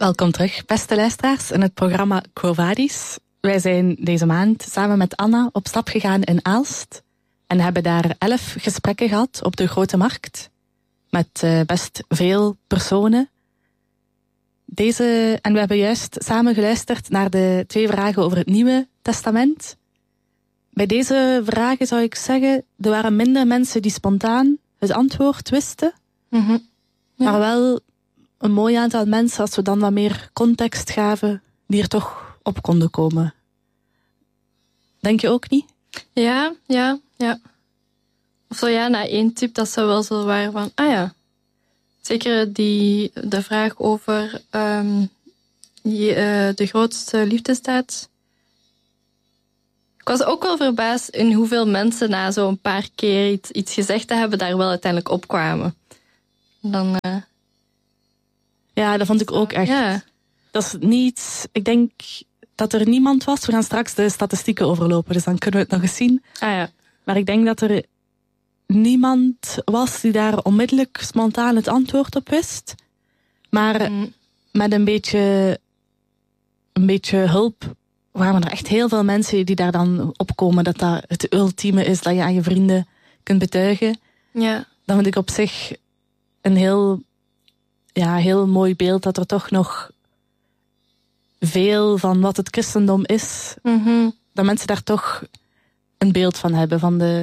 Welkom terug, beste luisteraars, in het programma Quo Vadis. Wij zijn deze maand samen met Anna op stap gegaan in Aalst en hebben daar 11 gesprekken gehad op de Grote Markt met best veel personen. En we hebben juist samen geluisterd naar de 2 vragen over het Nieuwe Testament. Bij deze vragen zou ik zeggen, er waren minder mensen die spontaan het antwoord wisten, maar wel een mooi aantal mensen, als we dan wat meer context gaven, die er toch op konden komen. Denk je ook niet? Ja. Of zo ja, na 1 tip dat ze wel zo waren van, zeker de vraag over de grootste liefdesdaad. Ik was ook wel verbaasd in hoeveel mensen na zo'n paar keer iets gezegd te hebben, daar wel uiteindelijk opkwamen. Dan... Ja, dat vond ik ook echt. Ja. Dat is niet... Ik denk dat er niemand was. We gaan straks de statistieken overlopen, dus dan kunnen we het nog eens zien. Maar ik denk dat er niemand was die daar onmiddellijk spontaan het antwoord op wist. Maar met een beetje hulp waren er echt heel veel mensen die daar dan opkomen. Dat het ultieme is dat je aan je vrienden kunt betuigen. Ja. Dan vind ik op zich een heel mooi beeld dat er toch nog veel van wat het christendom is, dat mensen daar toch een beeld van hebben,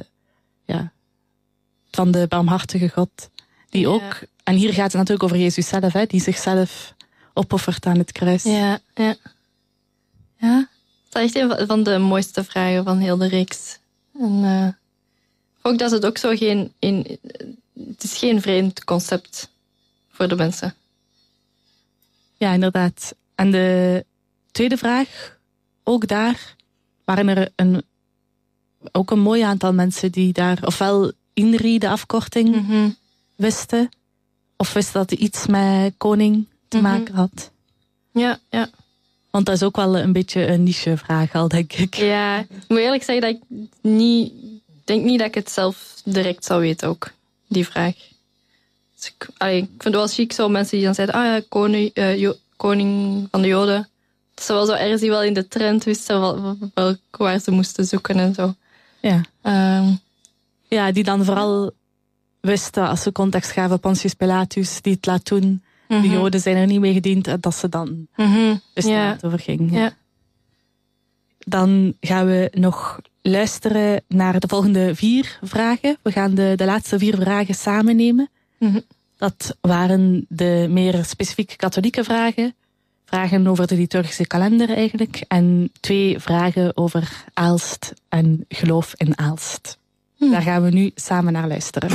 van de barmhartige God. Die ook, en hier gaat het natuurlijk over Jezus zelf, die zichzelf opoffert aan het kruis. Ja. Dat is echt een van de mooiste vragen van heel de reeks. En ook dat het ook zo het is geen vreemd concept voor de mensen. Ja, inderdaad. En de tweede vraag, ook daar waren er ook een mooi aantal mensen die daar ofwel INRI, de afkorting, wisten, of wisten dat hij iets met koning te maken had. Ja. Want dat is ook wel een beetje een niche-vraag al, denk ik. Ja, ik moet eerlijk zeggen dat ik denk niet dat ik het zelf direct zou weten ook, die vraag. Dus ik vind het wel chic, zo mensen die dan zeiden, koning van de Joden. Dat ze wel zo ergens die wel in de trend wisten waar ze moesten zoeken en zo. Ja. Ja, die dan vooral wisten, als ze context gaven, Pontius Pilatus, die het laat doen. De Joden zijn er niet mee gediend, dat ze dan wisten waar het over ging. Ja. Dan gaan we nog luisteren naar de volgende 4 vragen. We gaan de laatste 4 vragen samen nemen. Dat waren de meer specifiek katholieke vragen. Vragen over de liturgische kalender eigenlijk. En 2 vragen over Aalst en geloof in Aalst. Daar gaan we nu samen naar luisteren.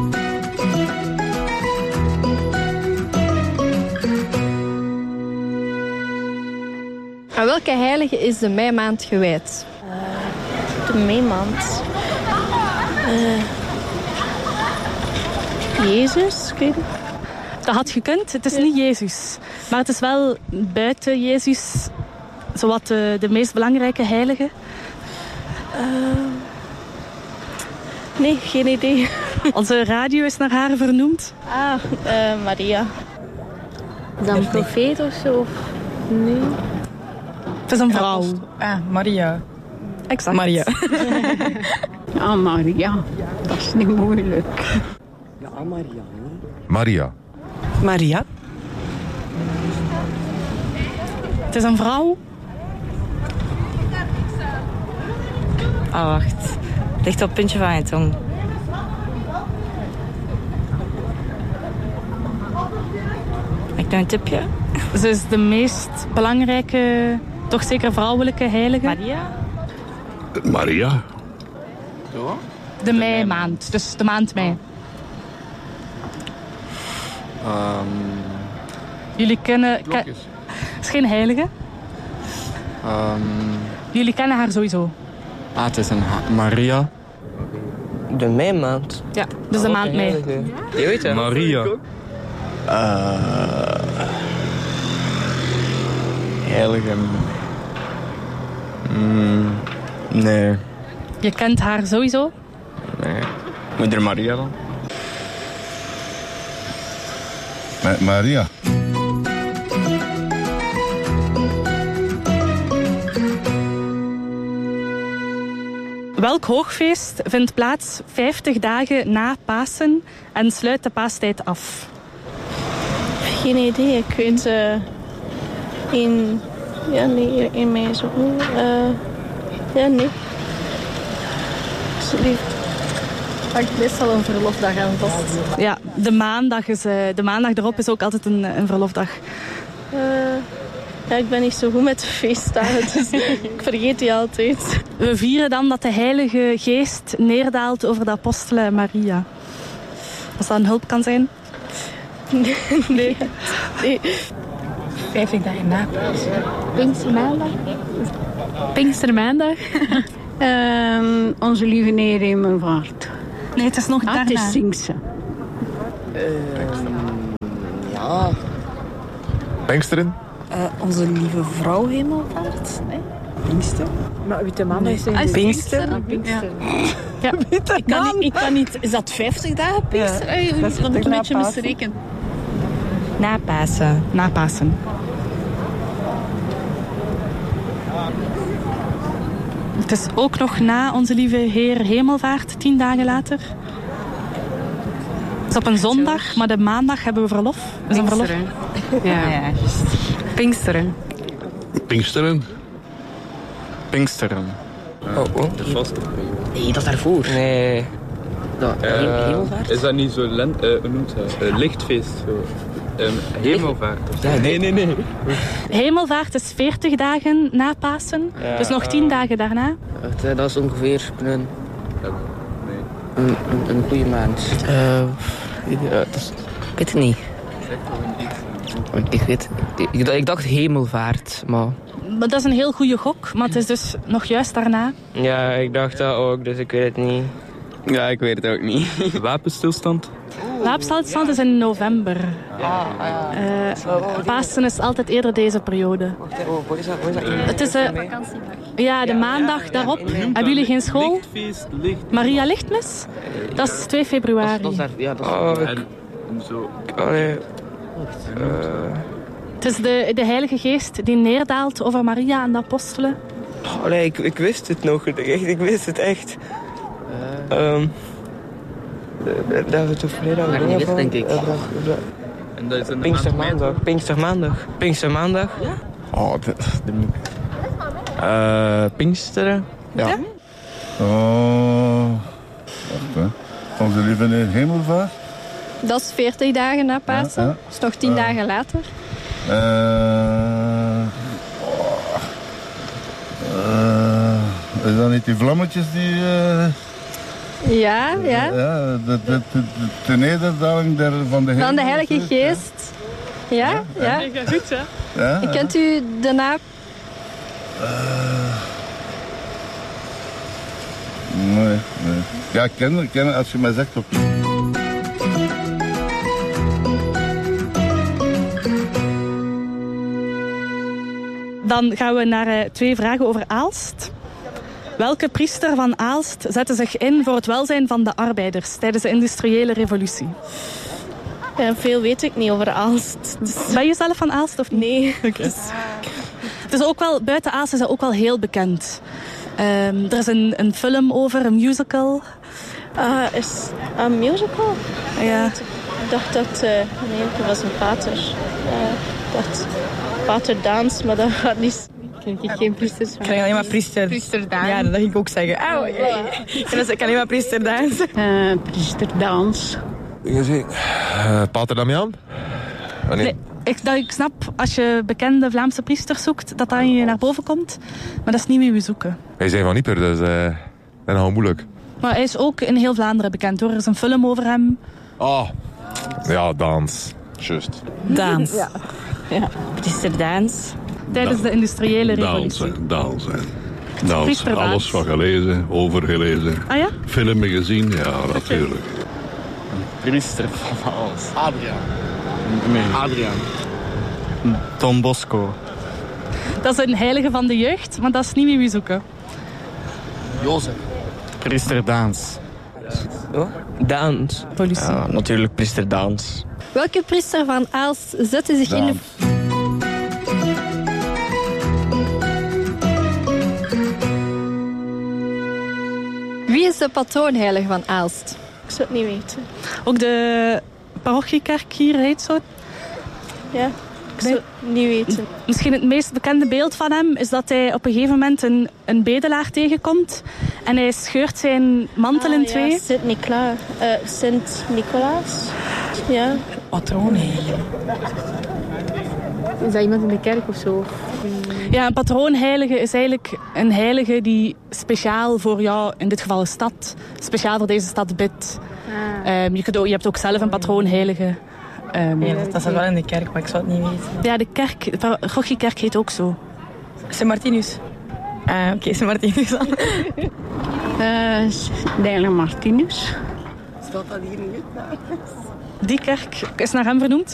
Aan welke heilige is de meimaand gewijd? De meimaand? Jezus, ik weet niet. Dat had gekund. Het is niet Jezus. Maar het is wel buiten Jezus zowat de meest belangrijke heilige. Nee, geen idee. Onze radio is naar haar vernoemd. Maria. Dan profeet of zo? Nee. Het is een vrouw. Maria. Exact. Maria. Maria. Dat is niet moeilijk. Ja, Maria. Maria. Maria. Het is een vrouw. Wacht. Ligt op het puntje van je tong. Heb ik nou een tipje? Ze is de meest belangrijke, toch zeker vrouwelijke heilige. Maria? Maria. De meimaand, dus de maand mei. Jullie kennen... Het is geen heilige. Jullie kennen haar sowieso. Het is een Maria. De meimaand? Ja, dus de maand mei. Je weet het. Maria. Heilige... nee. Je kent haar sowieso? Nee. Moeder Maria dan? Maria. Welk hoogfeest vindt plaats 50 dagen na Pasen en sluit de paastijd af? Geen idee. Ik weet in mei zo. Nee. Alsjeblieft. Hangt meestal een verlofdag aan vast. Ja, de maandag erop is ook altijd een verlofdag. Ja, ik ben niet zo goed met feestdagen, dus ik vergeet die altijd. We vieren dan dat de Heilige Geest neerdaalt over de apostelen en Maria. Als dat een hulp kan zijn? Nee. 50 dagen na Pasen. Pinkstermaandag? Onze lieve Heer Hemelvaart. Nee, het is nog daarna. Het is Pinkster. Ja. Pinksteren? Onze lieve vrouw Hemelvaart. Nee? Pinkster? Maar Witte Maandag is Pinkster? Ja. Ik kan niet... Is dat 50 dagen Pinkster? Ja, dat is dan moet ik een beetje na misrekenen. Na Pasen. Na Pasen. Het is ook nog na onze lieve Heer Hemelvaart, 10 dagen later. Het is op een zondag, maar de maandag hebben we verlof. Is een verlof. Ja, juist. Pinksteren. Pinksteren? Pinksteren. Nee, dat is daarvoor. Nee. Hemelvaart? Is dat niet zo lichtfeest? Zo. Hemelvaart? Nee. Hemelvaart is 40 dagen na Pasen. Ja, dus nog 10 dagen daarna. Dat is ongeveer een goede maand. Ik weet het niet. Ik dacht hemelvaart, maar... Maar dat is een heel goede gok, maar het is dus nog juist daarna. Ja, ik dacht dat ook, dus ik weet het niet. Ja, ik weet het ook niet. Wapenstilstand? Wapenstilstand is in november. Pasen is altijd eerder deze periode. Het is ja, de maandag daarop. Hebben jullie geen school? Maria Lichtmis? Dat is 2 februari. Ja, dat is... En zo... Het is de Heilige Geest die neerdaalt over Maria en de apostelen. Ik wist het nog. Ik wist het echt. Dat we toch vrijdag denk ik. En dat is een Pinkstermaandag. Ja? Oh, Pinksteren? Ja. Wacht, hè. Onze lieve Heer Hemelvaart. Dat is 40 dagen na Pasen. Ja. Dat is nog 10 dagen later. Is dat niet die vlammetjes die... Ja. de nederdaling van de Dan de Heilige Geest. Ja. Goed, hè? Ja, Kent u de naam? Nee. Ja, ik ken het als je mij zegt op. Dan gaan we naar 2 vragen over Aalst. Welke priester van Aalst zette zich in voor het welzijn van de arbeiders tijdens de industriële revolutie? Veel weet ik niet over Aalst. Dus... Ben je zelf van Aalst of niet? Nee. Okay. Het is ook wel, buiten Aalst is dat ook wel heel bekend. Er is een film over, een musical. Is een musical? Ja. Ik dacht dat... nee, dat was een pater. Ik dacht pater Daans, maar dat gaat niet... Ik geen priesters van. Ik kan alleen maar priester Daan. Ja, dat ging ik ook zeggen. Auw, ik kan alleen maar priester Daan. Priester Daans. Pater Damian? Nee, ik snap, als je bekende Vlaamse priesters zoekt, dat dat je naar boven komt. Maar dat is niet wie we zoeken. Hij is een van Ieper, dus dat is nogal moeilijk. Maar hij is ook in heel Vlaanderen bekend, hoor. Er is een film over hem. Ja, dans. Juist. Daans. Ja. Priester Daans. Tijdens de industriële revolutie. Dans. Priester Daans. Alles van gelezen, overgelezen. Ah ja? Filmen gezien, ja, natuurlijk. Priester van alles. Adriaan. Don Bosco. Dat is een heilige van de jeugd, maar dat is niet wie we zoeken. Jozef. Priester Daans. Daans. Politie. Ja, natuurlijk priester Daans. Welke priester van Aalst zette zich in de... is de patroonheilige van Aalst? Ik zou het niet weten. Ook de parochiekerk hier heet zo. Ja, ik zou het niet weten. Misschien het meest bekende beeld van hem is dat hij op een gegeven moment een bedelaar tegenkomt. En hij scheurt zijn mantel in twee. Ja, Sint-Nicolaas. Ja. Patroonheilige. Is dat iemand in de kerk of zo? Ja, een patroonheilige is eigenlijk een heilige die speciaal voor jou, in dit geval een stad, speciaal voor deze stad bidt. Je hebt ook zelf een patroonheilige. Dat is wel in de kerk, maar ik zou het niet weten. Ja, de parochiekerk heet ook zo. Sint Martinus. Oké, Sint Martinus dan. De heilige Martinus. Staat dat hier niet? Die kerk is naar hem vernoemd.